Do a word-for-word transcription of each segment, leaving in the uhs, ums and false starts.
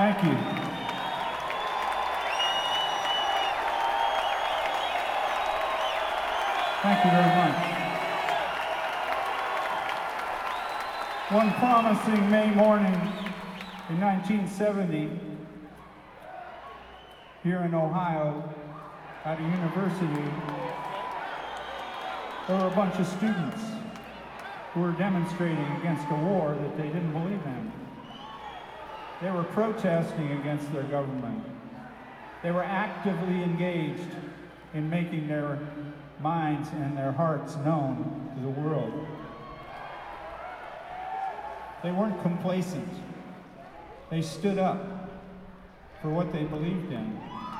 Thank you. Thank you very much. One promising May morning in nineteen seventy, here in Ohio, at a university, there were a bunch of students who were demonstrating against a war that they didn't believe in. They were protesting against their government. They were actively engaged in making their minds and their hearts known to the world. They weren't complacent. They stood up for what they believed in.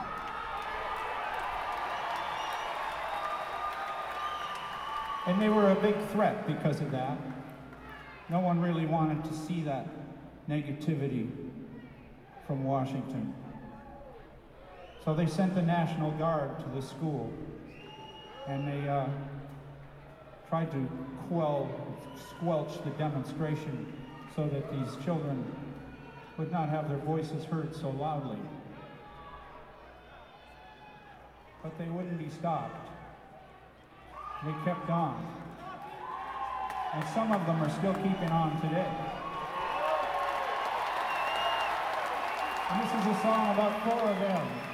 And they were a big threat because of that. No one really wanted to see that negativity from Washington. So they sent the National Guard to the school, and they uh, tried to quell, squelch the demonstration so that these children would not have their voices heard so loudly. But they wouldn't be stopped. They kept on. And some of them are still keeping on today. And this is a song about four of them.